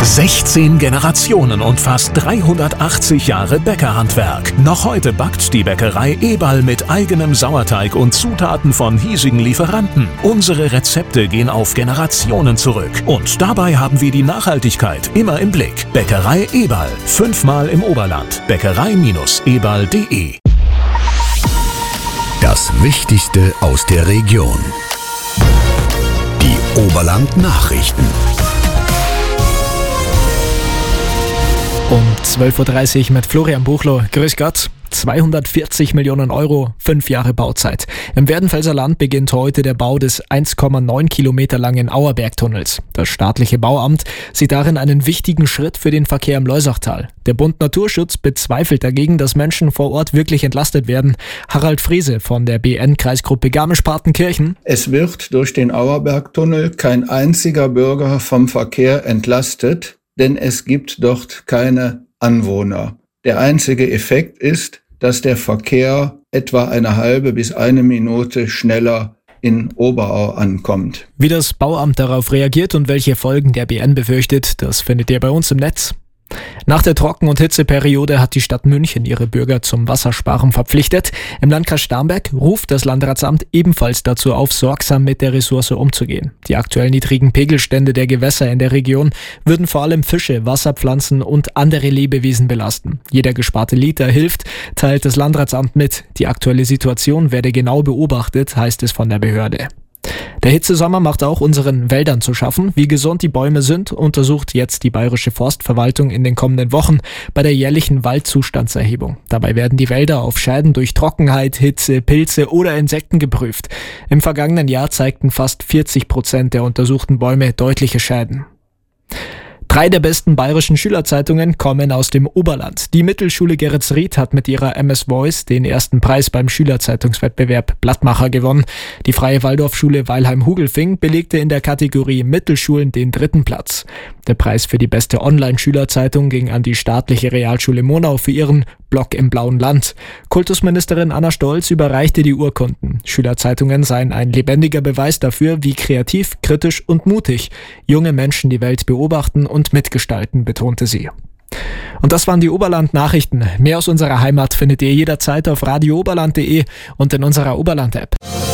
16 Generationen und fast 380 Jahre Bäckerhandwerk. Noch heute backt die Bäckerei Eberl mit eigenem Sauerteig und Zutaten von hiesigen Lieferanten. Unsere Rezepte gehen auf Generationen zurück. Und dabei haben wir die Nachhaltigkeit immer im Blick. Bäckerei Eberl. 5-mal im Oberland. Bäckerei-eberl.de. Das Wichtigste aus der Region. Die Oberland-Nachrichten. Um 12.30 Uhr mit Florian Buchloh. Grüß Gott. 240 Millionen Euro, 5 Jahre Bauzeit. Im Werdenfelser Land beginnt heute der Bau des 1,9 Kilometer langen Auerbergtunnels. Das staatliche Bauamt sieht darin einen wichtigen Schritt für den Verkehr im Loisachtal. Der Bund Naturschutz bezweifelt dagegen, dass Menschen vor Ort wirklich entlastet werden. Harald Friese von der BN-Kreisgruppe Garmisch-Partenkirchen. Es wird durch den Auerbergtunnel kein einziger Bürger vom Verkehr entlastet, denn es gibt dort keine Anwohner. Der einzige Effekt ist, dass der Verkehr etwa eine halbe bis eine Minute schneller in Oberau ankommt. Wie das Bauamt darauf reagiert und welche Folgen der BN befürchtet, das findet ihr bei uns im Netz. Nach der Trocken- und Hitzeperiode hat die Stadt München ihre Bürger zum Wassersparen verpflichtet. Im Landkreis Starnberg ruft das Landratsamt ebenfalls dazu auf, sorgsam mit der Ressource umzugehen. Die aktuell niedrigen Pegelstände der Gewässer in der Region würden vor allem Fische, Wasserpflanzen und andere Lebewesen belasten. Jeder gesparte Liter hilft, teilt das Landratsamt mit. Die aktuelle Situation werde genau beobachtet, heißt es von der Behörde. Der Hitzesommer macht auch unseren Wäldern zu schaffen. Wie gesund die Bäume sind, untersucht jetzt die Bayerische Forstverwaltung in den kommenden Wochen bei der jährlichen Waldzustandserhebung. Dabei werden die Wälder auf Schäden durch Trockenheit, Hitze, Pilze oder Insekten geprüft. Im vergangenen Jahr zeigten fast 40% der untersuchten Bäume deutliche Schäden. 3 der besten bayerischen Schülerzeitungen kommen aus dem Oberland. Die Mittelschule Geretsried hat mit ihrer MS Voice den ersten Preis beim Schülerzeitungswettbewerb Blattmacher gewonnen. Die Freie Waldorfschule Weilheim-Hugelfing belegte in der Kategorie Mittelschulen den 3. Platz. Der Preis für die beste Online-Schülerzeitung ging an die staatliche Realschule Monau für ihren Blog im Blauen Land. Kultusministerin Anna Stolz überreichte die Urkunden. Schülerzeitungen seien ein lebendiger Beweis dafür, wie kreativ, kritisch und mutig junge Menschen die Welt beobachten und mitgestalten, betonte sie. Und das waren die Oberland-Nachrichten. Mehr aus unserer Heimat findet ihr jederzeit auf radiooberland.de und in unserer Oberland-App.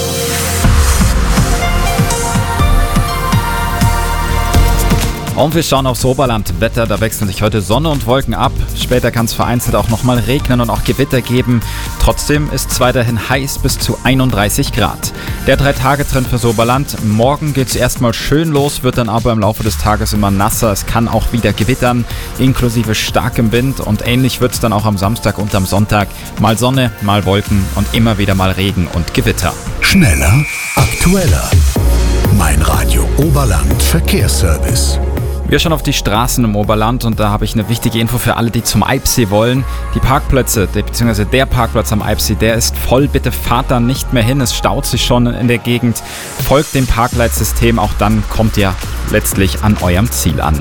Und wir schauen aufs Oberland-Wetter, da wechseln sich heute Sonne und Wolken ab. Später kann es vereinzelt auch nochmal regnen und auch Gewitter geben. Trotzdem ist es weiterhin heiß bis zu 31 Grad. Der 3-Tage-Trend fürs Oberland. Morgen geht es erstmal schön los, wird dann aber im Laufe des Tages immer nasser. Es kann auch wieder gewittern, inklusive starkem Wind. Und ähnlich wird es dann auch am Samstag und am Sonntag. Mal Sonne, mal Wolken und immer wieder mal Regen und Gewitter. Schneller, aktueller. Mein Radio Oberland Verkehrsservice. Wir schauen auf die Straßen im Oberland und da habe ich eine wichtige Info für alle, die zum Eibsee wollen. Die Parkplätze, beziehungsweise der Parkplatz am Eibsee, der ist voll. Bitte fahrt da nicht mehr hin, es staut sich schon in der Gegend. Folgt dem Parkleitsystem, auch dann kommt ihr letztlich an eurem Ziel an.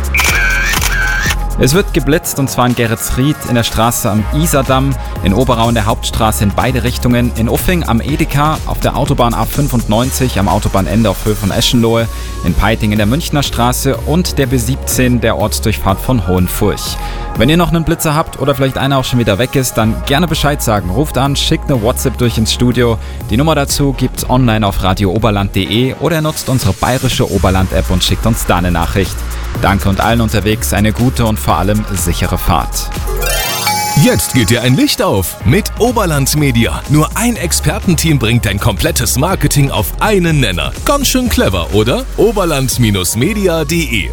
Es wird geblitzt und zwar in Geretsried, in der Straße am Isardamm, in Oberau in der Hauptstraße in beide Richtungen, in Uffing am Edeka, auf der Autobahn A95 am Autobahnende auf Höhe von Eschenlohe, in Peiting in der Münchner Straße und der B17 der Ortsdurchfahrt von Hohenfurch. Wenn ihr noch einen Blitzer habt oder vielleicht einer auch schon wieder weg ist, dann gerne Bescheid sagen. Ruft an, schickt eine WhatsApp durch ins Studio. Die Nummer dazu gibt's online auf radiooberland.de oder ihr nutzt unsere bayerische Oberland-App und schickt uns da eine Nachricht. Danke und allen unterwegs eine gute und vor allem sichere Fahrt. Jetzt geht dir ein Licht auf mit Oberland Media. Nur ein Expertenteam bringt dein komplettes Marketing auf einen Nenner. Ganz schön clever, oder? Oberland-media.de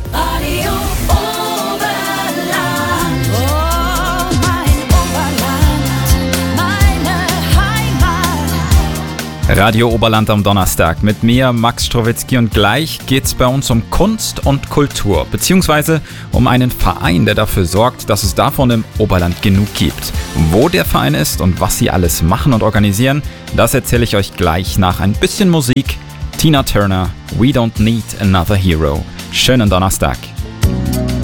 Radio Oberland am Donnerstag mit mir, Max Strowitzki, und gleich geht's bei uns um Kunst und Kultur, beziehungsweise um einen Verein, der dafür sorgt, dass es davon im Oberland genug gibt. Wo der Verein ist und was sie alles machen und organisieren, das erzähle ich euch gleich nach ein bisschen Musik. Tina Turner, We Don't Need Another Hero. Schönen Donnerstag.